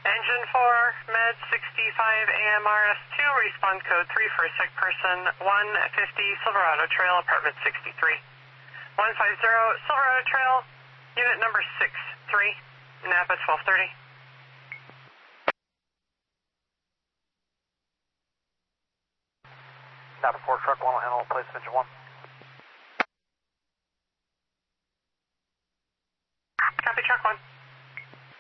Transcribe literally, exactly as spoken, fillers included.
Engine four, Med sixty-five A M R S two, respond code three for a sick person, one fifty Silverado Trail, apartment sixty-three. one fifty Silverado Trail, unit number six three, Napa twelve thirty. Napa four truck, one will handle, place engine one.